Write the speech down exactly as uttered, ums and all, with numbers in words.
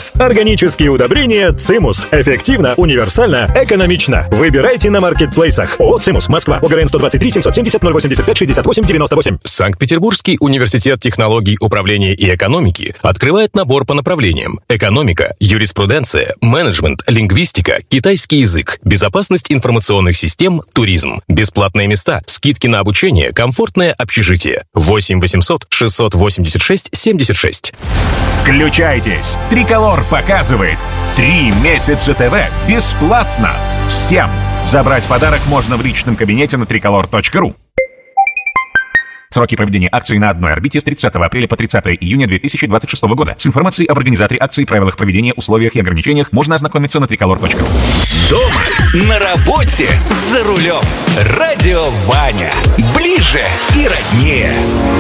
Готов! Органические удобрения «Цимус». Эффективно, универсально, экономично. Выбирайте на маркетплейсах. ООО «Цимус», Москва. ОГРН сто двадцать три семьсот семьдесят ноль восемьдесят пять шестьдесят восемь девяносто восемь. Санкт-Петербургский университет технологий управления и экономики открывает набор по направлениям: экономика, юриспруденция, менеджмент, лингвистика, китайский язык, безопасность информационных систем, туризм. Бесплатные места, скидки на обучение, комфортное общежитие. восемь восемьсот шестьсот восемьдесят шесть семьдесят шесть. Включайтесь! Триколор показывает. Три месяца ТВ бесплатно. Всем. Забрать подарок можно в личном кабинете на триколор точка ру. Сроки проведения акции на одной орбите с тридцатого апреля по тридцатое июня две тысячи двадцать шестого года. С информацией об организаторе акции, правилах проведения, условиях и ограничениях можно ознакомиться на триколор точка ру. Дома, на работе, за рулем. Радио Ваня. Ближе и роднее.